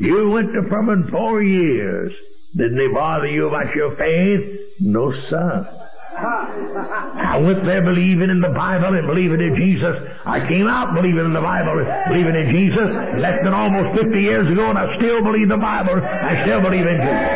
You went to Furman 4 years. Didn't they bother you about your faith? No, sir. I went there believing in the Bible and believing in Jesus. I came out believing in the Bible, believing in Jesus. Less than almost 50 years ago, and I still believe the Bible. I still believe in Jesus.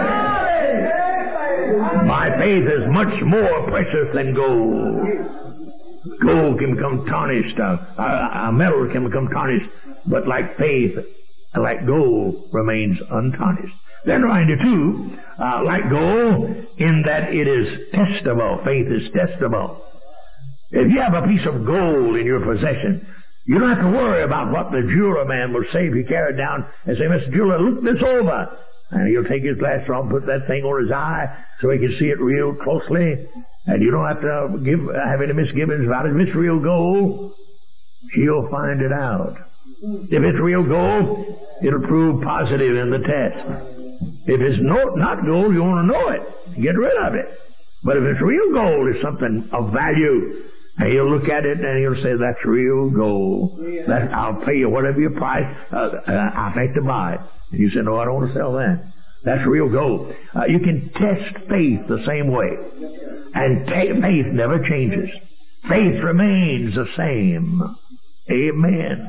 My faith is much more precious than gold. Gold can become tarnished. A metal can become tarnished. But like faith, like gold, remains untarnished. Then reminder too, like gold, in that it is testable. Faith is testable. If you have a piece of gold in your possession, you don't have to worry about what the jeweler man will say if you carry it down and say, Mr. Jeweler, look this over. And he'll take his glasses off and put that thing on his eye so he can see it real closely. And you don't have to have any misgivings about it. If it's real gold, he'll find it out. If it's real gold, it'll prove positive in the test. If it's not gold, you want to know it. Get rid of it. But if it's real gold, it's something of value. And he'll look at it and he'll say, that's real gold. I'll pay you whatever your price. I'd like to buy it. And you say, no, I don't want to sell that. That's real gold. You can test faith the same way. And faith never changes. Faith remains the same. Amen.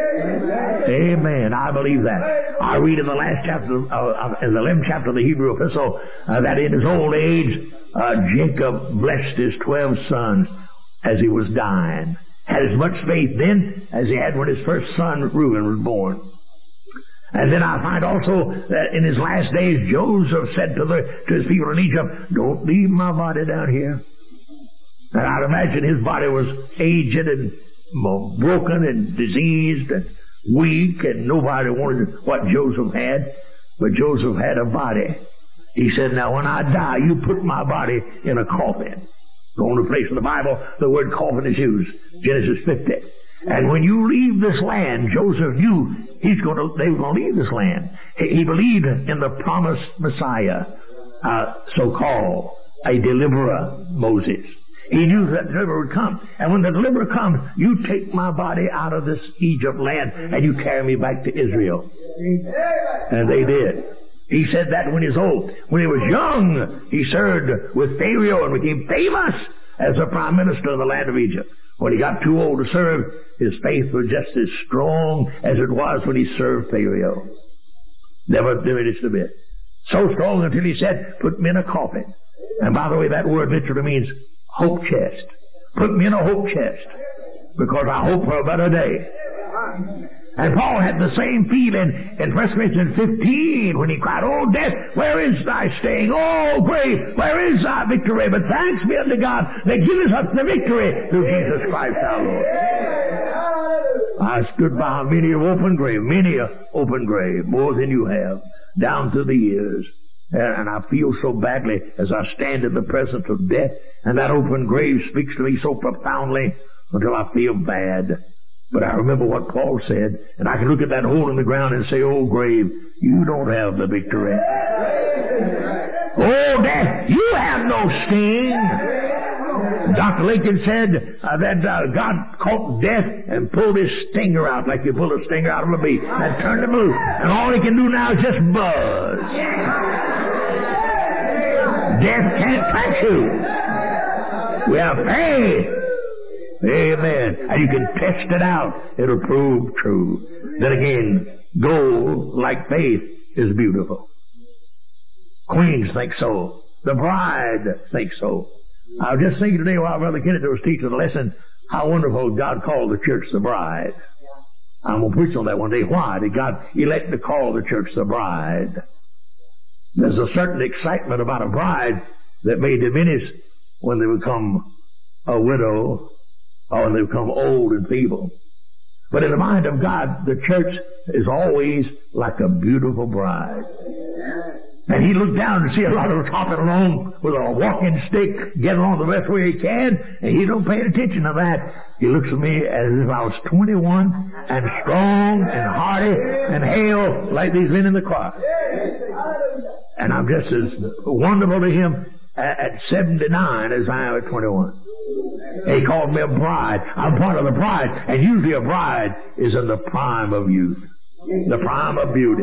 Amen. I believe that. I read in the last chapter, in the 11th chapter of the Hebrew epistle, that in his old age, Jacob blessed his 12 sons as he was dying. Had as much faith then as he had when his first son, Reuben, was born. And then I find also that in his last days, Joseph said to his people in Egypt, don't leave my body down here. And I'd imagine his body was aged and broken and diseased and weak, and nobody wanted what Joseph had. But Joseph had a body. He said, now when I die, you put my body in a coffin. The only place in the Bible the word coffin is used, Genesis 50. And when you leave this land, Joseph knew they were going to leave this land. He believed in the promised Messiah, so-called a deliverer, Moses. He knew that deliverer would come. And when the deliverer comes, you take my body out of this Egypt land and you carry me back to Israel. And they did. He said that when he was old. When he was young, he served with Pharaoh and became famous as a prime minister in the land of Egypt. When he got too old to serve, his faith was just as strong as it was when he served Pharaoh. Never diminished a bit. So strong until he said, put me in a coffin. And by the way, that word literally means hope chest. Put me in a hope chest, because I hope for a better day. And Paul had the same feeling in 1 Corinthians 15 when he cried, oh, death, where is thy sting? Oh, grave, where is thy victory? But thanks be unto God that giveth us the victory through Jesus Christ our Lord. I stood by many an open grave, more than you have, down through the years. And I feel so badly as I stand in the presence of death, and that open grave speaks to me so profoundly until I feel bad. But I remember what Paul said, and I can look at that hole in the ground and say, oh, grave, you don't have the victory. Oh, death, you have no sting. Dr. Lincoln said that God caught death and pulled his stinger out like you pull a stinger out of a bee and turned him loose. And all he can do now is just buzz. Death can't touch you. We have faith. Amen. And you can test it out. It'll prove true. Then again, gold, like faith, is beautiful. Queens think so. The bride thinks so. I was just thinking today while Brother Kennedy was teaching the lesson, how wonderful God called the church the bride. I'm going to preach on that one day. Why did God elect to call the church the bride? There's a certain excitement about a bride that may diminish when they become a widow or when they become old and feeble. But in the mind of God, the church is always like a beautiful bride. And he looked down and see a lot of us hopping along with a walking stick, getting along the best way he can, and he don't pay attention to that. He looks at me as if I was 21 and strong and hearty and hale like these men in the choir. And I'm just as wonderful to him at 79 as I am at 21. He called me a bride. I'm part of the bride. And usually a bride is in the prime of youth, the prime of beauty.